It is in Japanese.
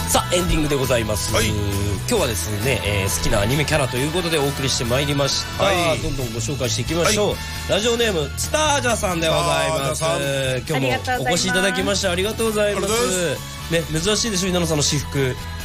さあエンディングでございます、今日はですね、好きなアニメキャラということでお送りしてまいりました、どんどんご紹介していきましょう、ラジオネームスタージャさんでございます。今日もお越しいただきましてありがとうございます。ね、珍しいでしょ、稲野さんの私服